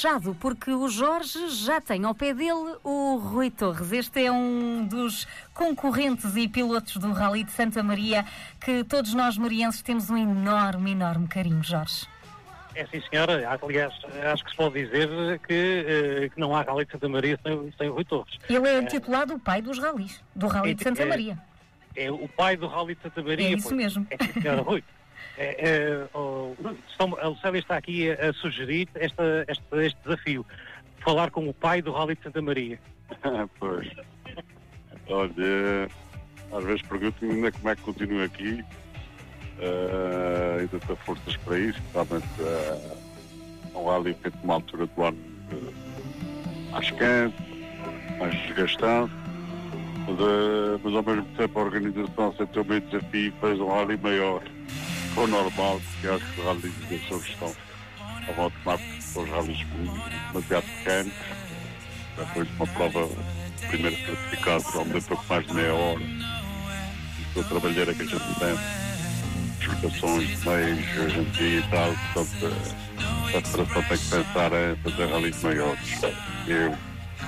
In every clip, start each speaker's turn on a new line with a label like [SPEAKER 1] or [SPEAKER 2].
[SPEAKER 1] fechado, porque o Jorge já tem ao pé dele o Rui Torres. Este é um dos concorrentes e pilotos do Rally de Santa Maria, que todos nós marienses temos um enorme, enorme carinho, Jorge.
[SPEAKER 2] É sim, senhora. Aliás, acho que se pode dizer que não há Rally de Santa Maria sem o Rui Torres.
[SPEAKER 1] Ele é intitulado o pai dos rallies, do Rally de Santa Maria.
[SPEAKER 2] É o pai do Rally de Santa Maria.
[SPEAKER 1] É isso mesmo.
[SPEAKER 2] É sim, senhora, Rui. A Lucélia está aqui a sugerir este desafio. Falar com o pai do Rally de Santa Maria.
[SPEAKER 3] Pois. Olha, às vezes pergunto-me ainda como é que continuo aqui. Ainda tenho forças para isso. Realmente um rally feito numa altura do ano mais quente, mais desgastante. Mas ao mesmo tempo a organização sentiu o meio desafio e fez um rally maior. Foi normal, porque acho que os rallies de Açores estão a tomar os rallies demasiado pequenos. Depois de uma prova, primeiro certificado, durante um pouco mais de meia hora. A trabalhar que a gente tem, explicações de meios, hoje em dia e tal, portanto, a federação tem que pensar em fazer rallies maiores. Eu,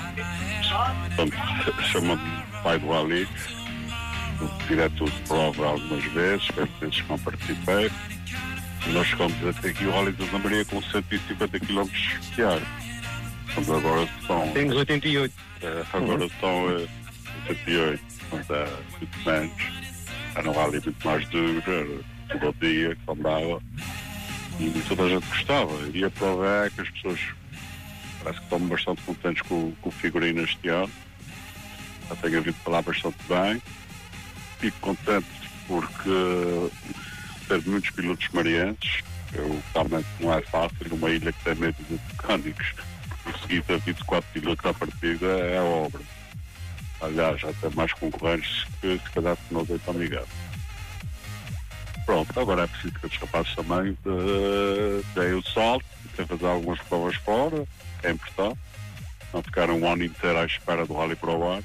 [SPEAKER 3] portanto, chamo-me pai do rally, diretor de prova algumas vezes que não participei. Nós chegamos até aqui o Rally de Santa Maria com 150 km especiais. Portanto, agora são...
[SPEAKER 2] Temos 88.
[SPEAKER 3] Agora são 88, portanto, há muito menos. Era um rally muito mais duro, era todo o dia que andava. E toda a gente gostava. E a prova é que as pessoas parece que estão bastante contentes com o figurino este ano. Já tenho ouvido falar bastante bem. Fico contente porque ter muitos pilotos marienses, realmente não é fácil, numa ilha que tem medo de mecânicos, conseguir ter 24 pilotos à partida é a obra. Aliás, já tem mais concorrentes que se calhar que não deitam ligado. Pronto, agora é preciso que os rapazes também deem o salto, têm que fazer algumas provas fora, é importante, não ficar um ano inteiro à espera do Rally para o ano.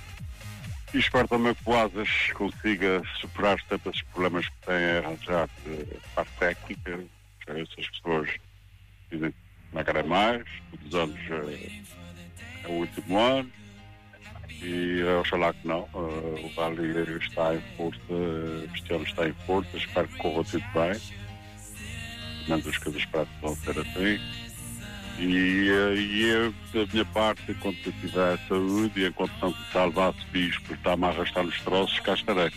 [SPEAKER 3] E espero também que o Asas consiga superar sempre esses problemas que tem a arranjar de parte técnica. Essas pessoas dizem que não querem mais, todos os anos é o último ano, e oxalá que não. O Rally está em força, este ano está em força, espero que corra tudo bem. Menos as coisas práticas vão ser assim. E eu, da minha parte, enquanto eu tiver saúde e enquanto não salvasse bicho por estar-me a arrastar nos troços, cá estarei.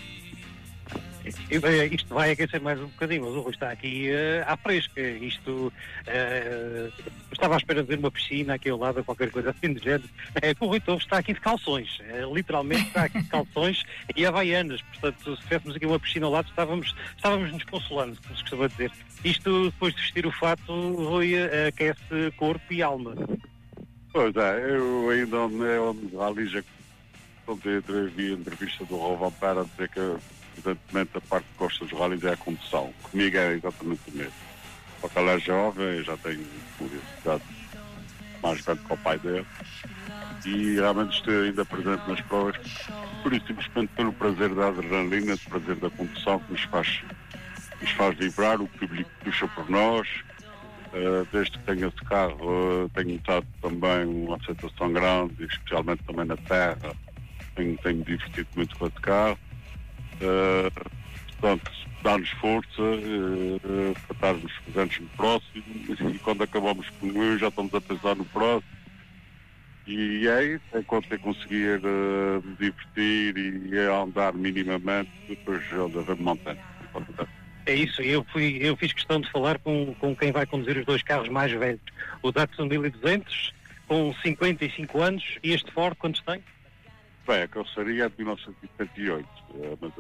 [SPEAKER 2] Isto vai aquecer mais um bocadinho, mas o Rui está aqui à fresca. Isto, estava à espera de ver uma piscina aqui ao lado, qualquer coisa assim de género. O Rui Torres está aqui de calções, literalmente está aqui de calções e havaianas. Portanto, se tivéssemos aqui uma piscina ao lado, estávamos nos consolando, como se costuma dizer. Isto, depois de vestir o fato, Rui, aquece corpo e alma.
[SPEAKER 3] Pois é, eu ainda onde ali já vi a entrevista do Rô Vampera a dizer que evidentemente a parte que gosta dos rallies é a condução. Comigo é exatamente o mesmo. Porque ele é jovem, já tem curiosidade mais velho que o pai dele, e realmente estou ainda presente nas provas, por isso simplesmente pelo prazer da adrenalina, do prazer da condução que nos faz vibrar, o público puxa por nós. Desde que tenho esse carro, tenho notado também uma aceitação grande, especialmente também na terra. Tenho divertido muito com esse carro. Portanto, dá-nos força para estarmos presentes no próximo, e quando acabamos com um já estamos a pensar no próximo, e é isso, enquanto eu conseguir me divertir e andar minimamente, depois eu me mantenho.
[SPEAKER 2] É isso, eu fiz questão de falar com quem vai conduzir os dois carros mais velhos, o Datsun 1200 com 55 anos, e este Ford quantos tem?
[SPEAKER 3] Bem, a carroceria é de 1978, mas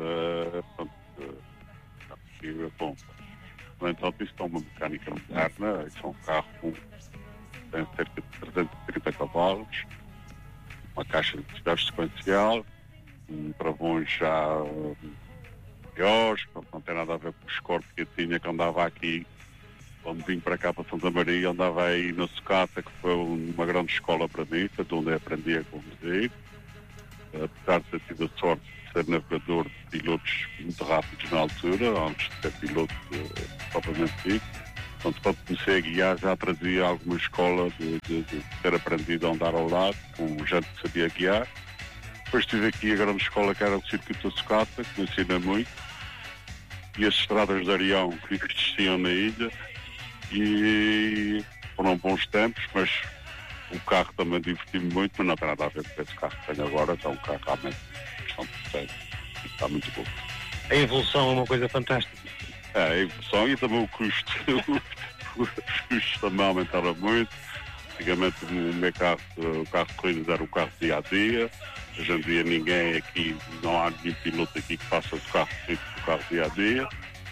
[SPEAKER 3] bom, no entanto isso é uma mecânica moderna, isso é um carro com tem cerca de 330 cavalos, uma caixa de velocidade sequencial, travões já maiores, não tem nada a ver com o Scorpio que eu tinha, que andava aqui, quando vim para cá para Santa Maria, andava aí na Sucata, que foi uma grande escola para mim, foi onde eu aprendi a conduzir. Apesar de ter tido a sorte de ser navegador de pilotos muito rápidos na altura, antes de ser piloto propriamente dito. Portanto, quando comecei a guiar, já trazia alguma escola de ter aprendido a andar ao lado, com gente que sabia guiar. Depois tive aqui a grande escola, que era o Circuito da Sucata, que me ensina muito, e as estradas de Arião que existiam na ilha, e foram bons tempos, mas o carro também diverti-me muito, mas não tem nada a ver com esse carro que tenho agora, que é um carro realmente está muito bom.
[SPEAKER 2] A evolução é uma coisa fantástica.
[SPEAKER 3] A evolução e também o custo. Os custos também aumentaram muito. Antigamente o carro de corridas era o carro dia a dia. Hoje em dia ninguém aqui, não há nenhum piloto aqui que faça o carro de corridas do carro dia a dia.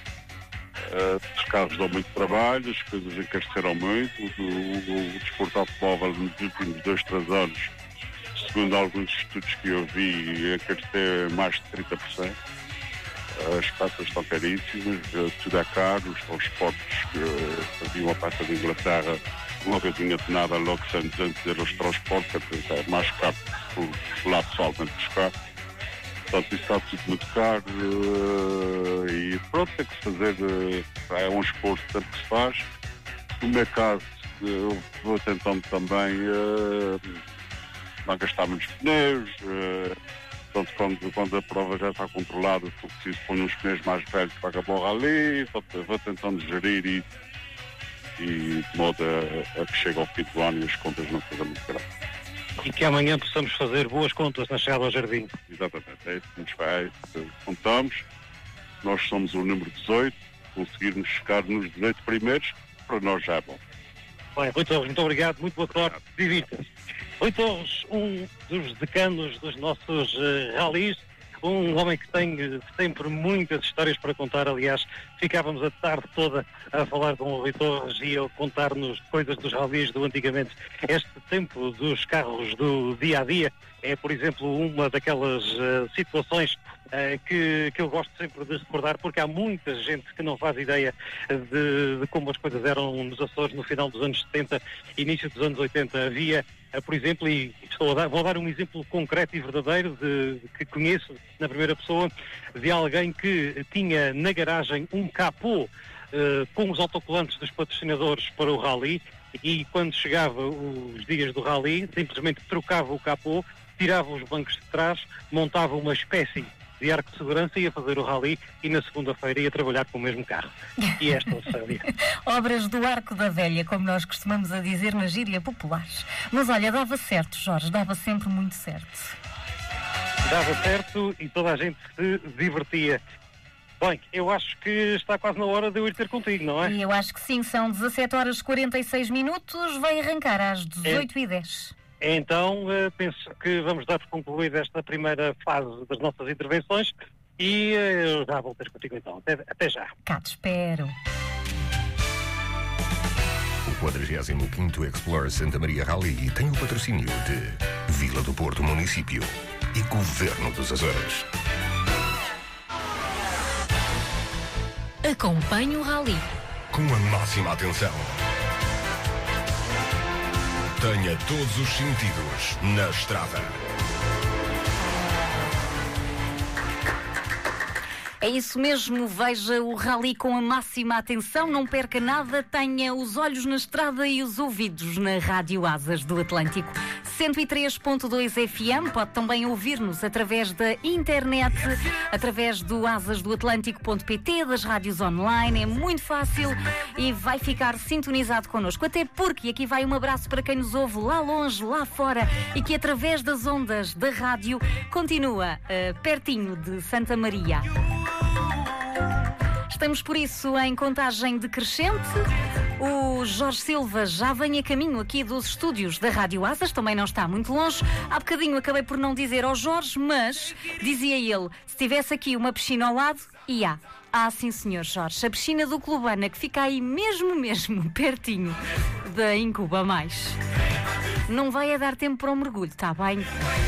[SPEAKER 3] Os carros dão muito trabalho, as coisas encareceram muito. O desporto automóvel nos últimos 2-3 anos, segundo alguns estudos que eu vi, encareceu mais de 30%. As peças estão caríssimas, tudo é caro, os transportes, havia uma peça de Inglaterra, uma coisinha de nada, logo 100-200 euros de transporte, é mais caro que lá pessoalmente buscar. Portanto, isso está tudo muito caro e pronto, tem que se fazer, é um esforço sempre que se faz. No meu caso, eu vou tentando também não gastar muitos pneus. Portanto, quando a prova já está controlada, se for preciso pôr uns pneus mais velhos para acabar o rally, vou tentando gerir isso e de modo a que chegue ao fim do ano e as contas não sejam muito graves.
[SPEAKER 2] E que amanhã possamos fazer boas contas na chegada ao jardim.
[SPEAKER 3] Exatamente, é isso que nos faz. Contamos, nós somos o número 18, conseguirmos chegar nos 18 primeiros, para nós já é bom.
[SPEAKER 2] Bem, Rui Torres, muito obrigado, muito boa sorte, divirta-se. Rui Torres, um dos decanos dos nossos rallies, um homem que tem sempre muitas histórias para contar. Aliás, ficávamos a tarde toda a falar com o Rui Torres e a contar-nos coisas dos rallies do antigamente. Este tempo dos carros do dia-a-dia é, por exemplo, uma daquelas situações que eu gosto sempre de recordar, porque há muita gente que não faz ideia de como as coisas eram nos Açores no final dos anos 70, início dos anos 80. Havia, por exemplo, e vou dar um exemplo concreto e verdadeiro que conheço na primeira pessoa, de alguém que tinha na garagem um capô com os autocolantes dos patrocinadores para o rally, e quando chegava os dias do rally, simplesmente trocava o capô, tirava os bancos de trás, montava uma espécie de arco de segurança e ia fazer o rally, e na segunda-feira ia trabalhar com o mesmo carro. E esta série.
[SPEAKER 1] Obras do Arco da Velha, como nós costumamos a dizer na gíria popular. Mas olha, dava certo, Jorge, dava sempre muito certo.
[SPEAKER 2] Dava certo e toda a gente se divertia. Bem, eu acho que está quase na hora de eu ir ter contigo, não é?
[SPEAKER 1] E eu acho que sim, são 17h46, vai arrancar às 18h10.
[SPEAKER 2] Então, penso que vamos dar por concluída esta primeira fase das nossas intervenções e eu já vou ter contigo então. Até já.
[SPEAKER 1] Cá te espero.
[SPEAKER 4] O 45º Explorer Santa Maria Rally tem o patrocínio de Vila do Porto Município e Governo dos Açores.
[SPEAKER 1] Acompanhe o rally
[SPEAKER 4] com a máxima atenção. Tenha todos os sentidos na estrada.
[SPEAKER 1] É isso mesmo, veja o rally com a máxima atenção, não perca nada, tenha os olhos na estrada e os ouvidos na Rádio Asas do Atlântico. 103.2 FM, pode também ouvir-nos através da internet, através do asasdoatlântico.pt, das rádios online, é muito fácil e vai ficar sintonizado connosco. Até porque, aqui vai um abraço para quem nos ouve lá longe, lá fora, e que através das ondas da rádio continua pertinho de Santa Maria. Estamos, por isso, em contagem decrescente. O Jorge Silva já vem a caminho aqui dos estúdios da Rádio Asas, também não está muito longe. Há bocadinho acabei por não dizer ao Jorge, mas dizia ele, se tivesse aqui uma piscina ao lado, e há. Ah, sim, senhor Jorge, a piscina do Clubana, que fica aí mesmo, pertinho da Incuba Mais. Não vai a dar tempo para um mergulho, está bem?